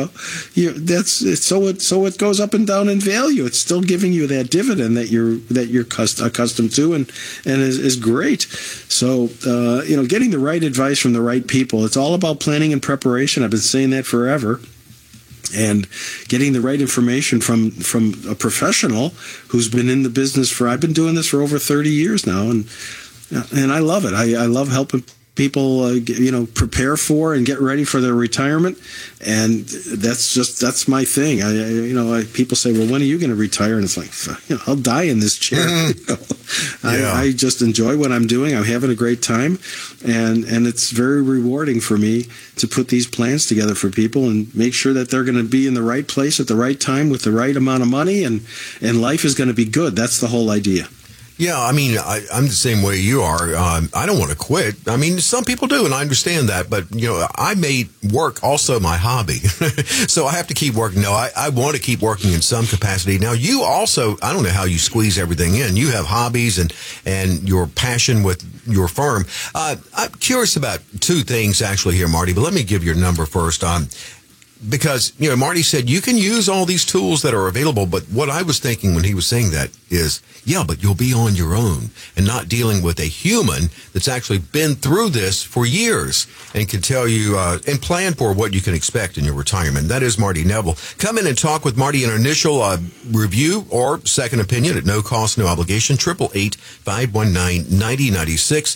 so it goes up and down in value. It's still giving you that dividend that you're accustomed to and is great." So, getting the right advice from the right people. It's all about planning and preparation. I've been saying that forever. And getting the right information from a professional who's been in the business I've been doing this for over 30 years now. And I love it. I love helping people, prepare for and get ready for their retirement. And that's my thing. People say, "Well, when are you going to retire?" And it's like, I'll die in this chair. I just enjoy what I'm doing. I'm having a great time. And it's very rewarding for me to put these plans together for people and make sure that they're going to be in the right place at the right time with the right amount of money and life is going to be good. That's the whole idea.
Yeah, I mean, I'm the same way you are. I don't want to quit. I mean, some people do, and I understand that. But, I made work also my hobby. So I have to keep working. No, I want to keep working in some capacity. Now, you also, I don't know how you squeeze everything in. You have hobbies and your passion with your firm. I'm curious about two things, actually, here, Marty. But let me give your number first. Because, Marty said you can use all these tools that are available. But what I was thinking when he was saying that is, but you'll be on your own and not dealing with a human that's actually been through this for years and can tell you and plan for what you can expect in your retirement. That is Marty Neville. Come in and talk with Marty in an initial review or second opinion at no cost, no obligation. 888-519-9096.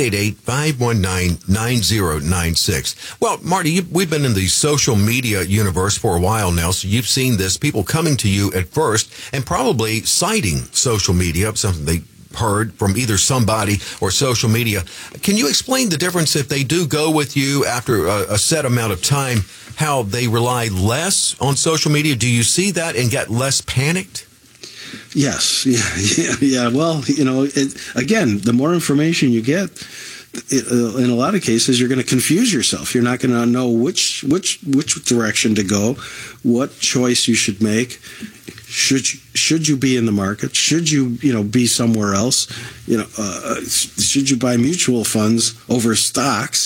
888-519-9096. Well, Marty, we've been in the social media universe for a while now, so you've seen this, people coming to you at first and probably citing social media, something they heard from either somebody or social media. Can you explain the difference if they do go with you after a set amount of time, how they rely less on social media? Do you see that and get less panicked?
Yes. Yeah. Well, again, the more information you get, in a lot of cases, you're going to confuse yourself. You're not going to know which direction to go, what choice you should make. Should you be in the market? Should you be somewhere else? Should you buy mutual funds over stocks?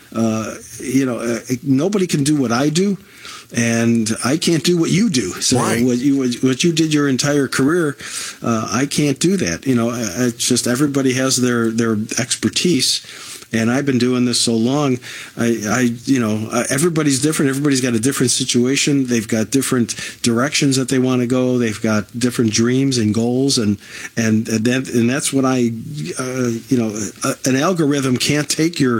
Nobody can do what I do, and I can't do what you do. So what you did your entire career, I can't do that. It's just everybody has their expertise. And I've been doing this so long, everybody's different. Everybody's got a different situation. They've got different directions that they want to go. They've got different dreams and goals, and that's what an algorithm can't take your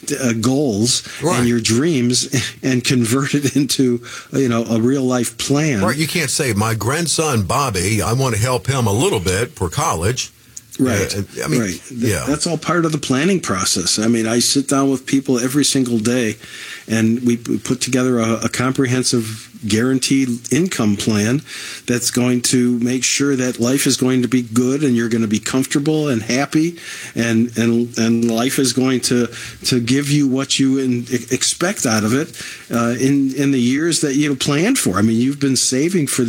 goals and your dreams and convert it into a real life plan.
Right, you can't say my grandson Bobby, I want to help him a little bit for college.
Right. Right. That's all part of the planning process. I mean, I sit down with people every single day, and we put together a comprehensive guaranteed income plan that's going to make sure that life is going to be good and you're going to be comfortable and happy, and life is going to give you what you expect out of it in the years that you planned for. I mean, you've been saving for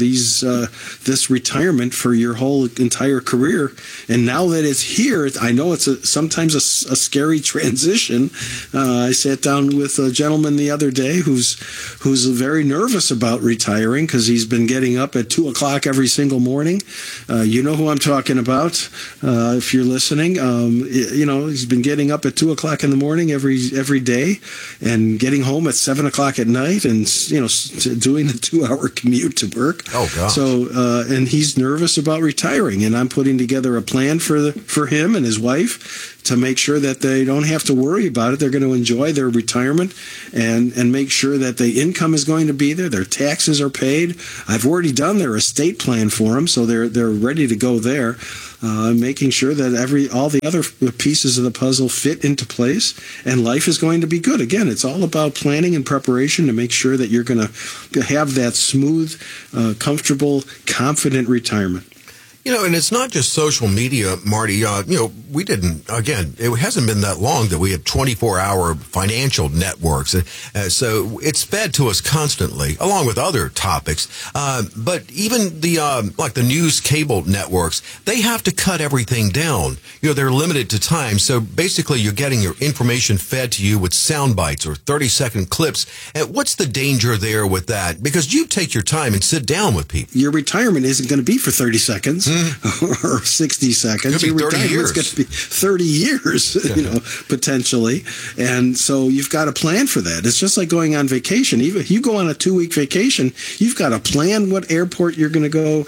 this retirement for your whole entire career, and now that it's here, I know it's sometimes a scary transition. I sat down with a gentleman the other day who's very nervous about retiring because he's been getting up at 2:00 every single morning. You know who I'm talking about if you're listening. He's been getting up at 2:00 in the morning every day and getting home at 7:00 at night, and doing a 2-hour commute to work.
Oh God!
So and he's nervous about retiring, and I'm putting together a plan for him and his wife to make sure that they don't have to worry about it. They're going to enjoy their retirement and make sure that the income is going to be there. Their taxes are paid. I've already done their estate plan for them, so they're ready to go there. Making sure that all the other pieces of the puzzle fit into place, and life is going to be good. Again, it's all about planning and preparation to make sure that you're going to have that smooth, comfortable, confident retirement.
And it's not just social media, Marty. We didn't, again, it hasn't been that long that we have 24-hour financial networks. So it's fed to us constantly, along with other topics. But even like the news cable networks, they have to cut everything down. They're limited to time. So basically, you're getting your information fed to you with sound bites or 30-second clips. And what's the danger there with that? Because you take your time and sit down with people.
Your retirement isn't going to be for 30 seconds. Or 60 seconds.
It could be 30 years.
It's going to be 30 years, potentially. And so you've got to plan for that. It's just like going on vacation. Even if you go on a 2-week vacation, you've got to plan what airport you're going to go,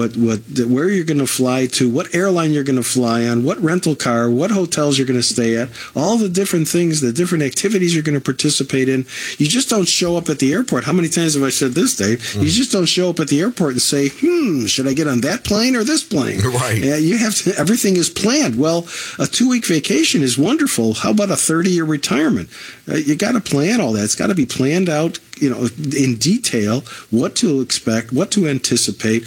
where you're going to fly to, what airline you're going to fly on, what rental car, what hotels you're going to stay at, all the different things, the different activities you're going to participate in. You just don't show up at the airport. How many times have I said this, Dave? You just don't show up at the airport and say, should I get on that plane or this plane?
Right.
You have to, everything is planned. Well, a 2-week vacation is wonderful. How about a 30-year retirement? You got to plan all that. It's got to be planned out, in detail, what to expect, what to anticipate.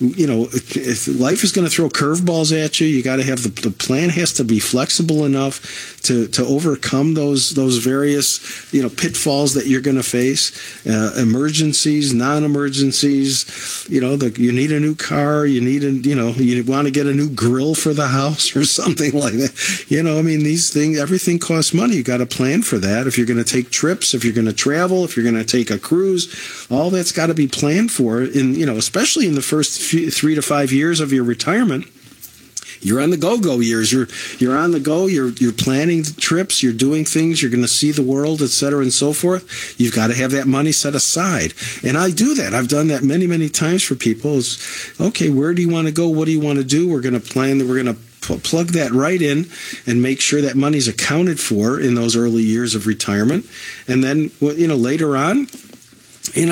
If life is going to throw curveballs at you, you got to have the plan has to be flexible enough to overcome those various, pitfalls that you're going to face, emergencies, non-emergencies. You need a new car, you want to get a new grill for the house or something like that. These things, everything costs money. You got to plan for that. If you're going to take trips, if you're going to travel, if you're going to take a cruise, all that's got to be planned for especially in the first 3 to 5 years of your retirement. You're on the go-go years. You're on the go. You're planning trips. You're doing things. You're going to see the world, et cetera, and so forth. You've got to have that money set aside. And I do that. I've done that many, many times for people. It's, okay, where do you want to go? What do you want to do? We're going to plan that. We're going to plug that right in and make sure that money's accounted for in those early years of retirement. And then, later on, we're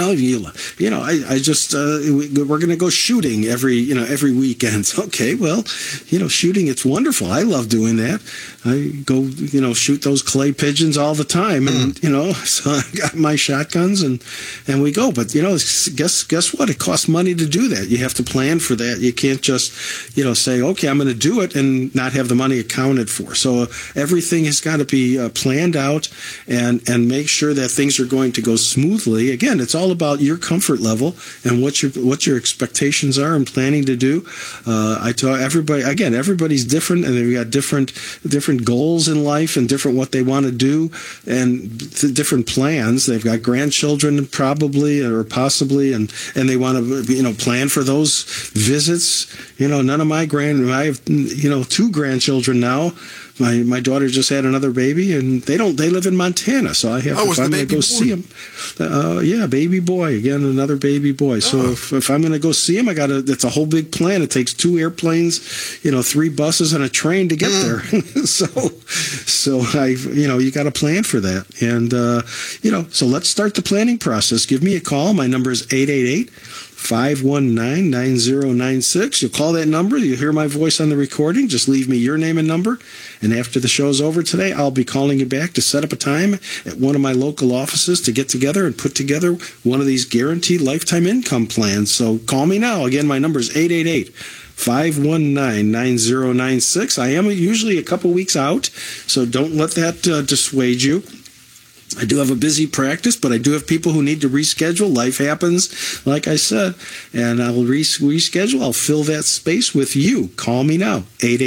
going to go shooting every weekend. Okay, well, shooting, it's wonderful. I love doing that. I go, shoot those clay pigeons all the time, and so I got my shotguns and we go. But guess what? It costs money to do that. You have to plan for that. You can't just say, okay, I'm going to do it and not have the money accounted for. So everything has got to be planned out and make sure that things are going to go smoothly. Again, it's all about your comfort level and what your expectations are and planning to do. I tell everybody, again, everybody's different, and they've got different goals in life and different what they want to do and different plans. They've got grandchildren probably or possibly, and they want to, plan for those visits. None of I have, 2 grandchildren now. My daughter just had another baby, and they live in Montana, so I have if I'm going to go see them. Baby boy, again, another baby boy. So if I'm going to go see him, it's a whole big plan. It takes 2 airplanes, 3 buses and a train to get there. so you got to plan for that. And, so let's start the planning process. Give me a call. My number is 888-519-9096. You'll call that number. You'll hear my voice on the recording. Just leave me your name and number. And after the show's over today, I'll be calling you back to set up a time at one of my local offices to get together and put together one of these guaranteed lifetime income plans. So call me now. Again, my number is 888-519-9096. I am usually a couple weeks out, so don't let that dissuade you. I do have a busy practice, but I do have people who need to reschedule. Life happens, like I said, and I will reschedule. I'll fill that space with you. Call me now,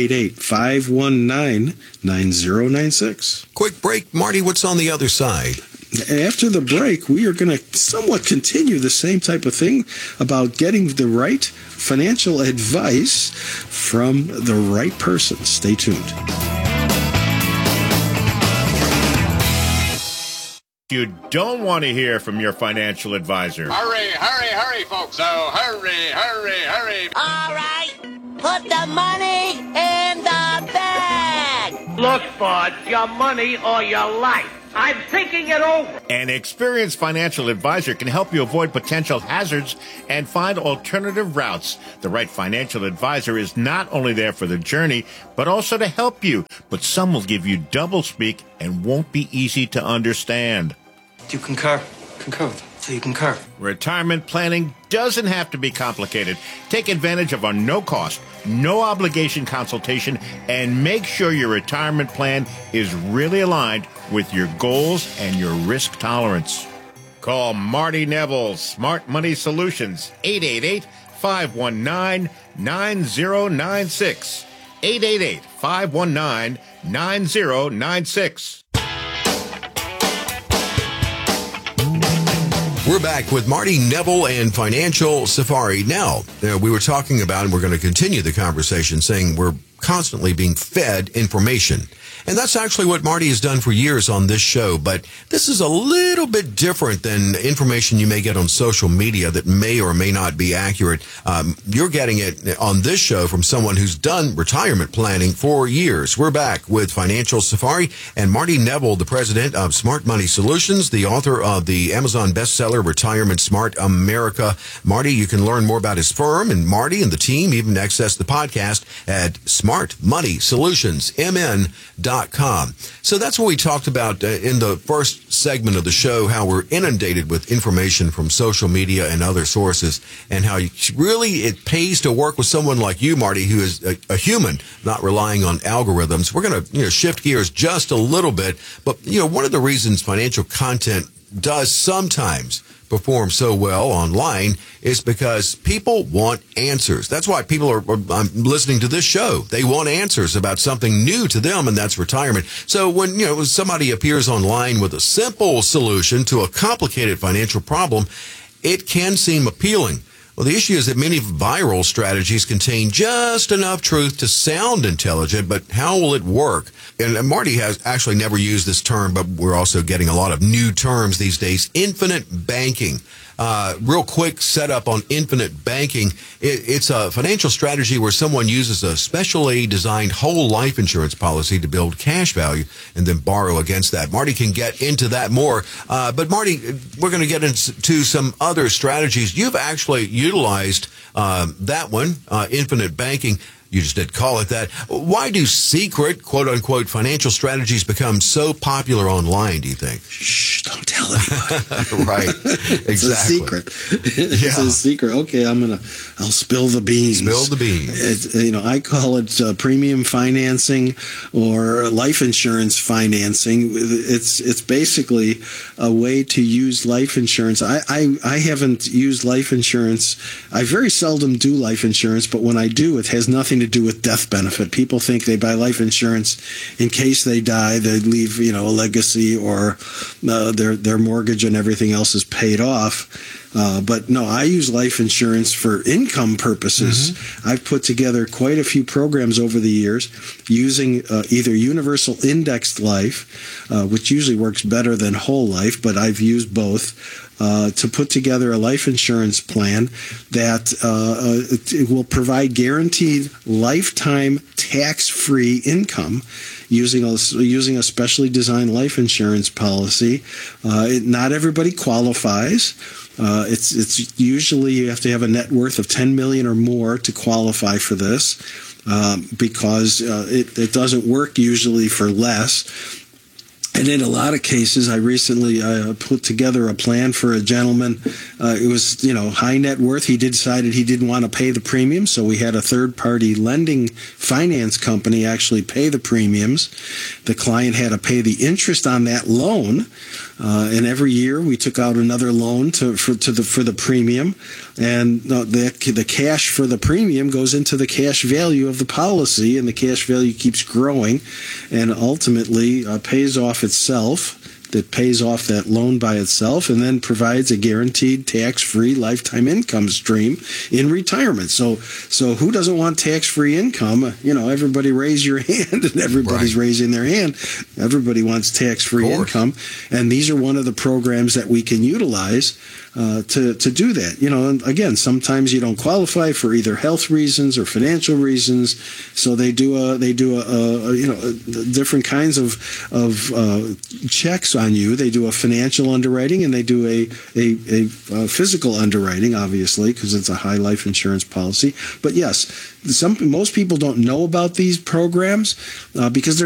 888-519-9096.
Quick break. Marty, what's on the other side?
After the break, we are going to somewhat continue the same type of thing about getting the right financial advice from the right person. Stay tuned.
You don't want to hear from your financial advisor.
Hurry, hurry, hurry, folks. So hurry, hurry, hurry.
All right, put the money in the bag.
Look, Bud, your money or your life. I'm thinking it over.
An experienced financial advisor can help you avoid potential hazards and find alternative routes. The right financial advisor is not only there for the journey, but also to help you. But some will give you doublespeak and won't be easy to understand.
Do you concur? Concur. So you concur.
Retirement planning doesn't have to be complicated. Take advantage of our no-cost, no-obligation consultation and make sure your retirement plan is really aligned with your goals and your risk tolerance. Call Marty Neville, Smart Money Solutions, 888-519-9096. 888-519-9096.
We're back with Marty Neville and Financial Safari. Now, we were talking about, and we're going to continue the conversation, saying we're constantly being fed information. And that's actually what Marty has done for years on this show. But this is a little bit different than information you may get on social media that may or may not be accurate. You're getting it on this show from someone who's done retirement planning for years. We're back with Financial Safari and Marty Neville, the president of Smart Money Solutions, the author of the Amazon bestseller Retirement Smart America. Marty, you can learn more about his firm and Marty and the team, even access the podcast at smartmoneysolutions.mn.com. So that's what we talked about in the first segment of the show, how we're inundated with information from social media and other sources, and how it pays to work with someone like you, Marty, who is a human, not relying on algorithms. We're going to shift gears just a little bit, but one of the reasons financial content does sometimes perform so well online is because people want answers. That's why people are listening to this show. They want answers about something new to them, and that's retirement. So when somebody appears online with a simple solution to a complicated financial problem, it can seem appealing. Well, the issue is that many viral strategies contain just enough truth to sound intelligent, but how will it work? And Marty has actually never used this term, but we're also getting a lot of new terms these days. Infinite banking. Real quick setup on infinite banking. It's a financial strategy where someone uses a specially designed whole life insurance policy to build cash value and then borrow against that. Marty can get into that more. But Marty, we're going to get into some other strategies. You've actually utilized that one, infinite banking. You just did call it that. Why do secret, quote unquote, financial strategies become so popular online, do you think?
Shh, don't tell anybody.
Right. Exactly.
It's a secret. It's a secret. Okay, I'll spill the beans.
Spill the beans.
I call it premium financing or life insurance financing. It's basically a way to use life insurance. I haven't used life insurance. I very seldom do life insurance, but when I do, it has nothing to do with death benefit. People think they buy life insurance in case they die, they leave, a legacy, or their mortgage and everything else is paid off. But no, I use life insurance for income purposes. Mm-hmm. I've put together quite a few programs over the years using either universal indexed life, which usually works better than whole life, but I've used both. To put together a life insurance plan that it will provide guaranteed lifetime tax-free income using a specially designed life insurance policy. Not everybody qualifies. It's usually you have to have a net worth of $10 million or more to qualify for this, because it doesn't work usually for less. And in a lot of cases, I recently put together a plan for a gentleman. It was, high net worth. He decided he didn't want to pay the premium, so we had a third-party lending finance company actually pay the premiums. The client had to pay the interest on that loan, and every year we took out another loan for the premium, and the cash for the premium goes into the cash value of the policy, and the cash value keeps growing, and ultimately pays off itself. That pays off that loan by itself, and then provides a guaranteed tax-free lifetime income stream in retirement. So who doesn't want tax-free income? Everybody raise your hand, and everybody's raising their hand. Everybody wants tax-free income, and these are one of the programs that we can utilize to do that. And again, sometimes you don't qualify for either health reasons or financial reasons, so they do different kinds of checks on you. They do a financial underwriting, and they do a physical underwriting, obviously, because it's a high life insurance policy. But yes, most people don't know about these programs because they're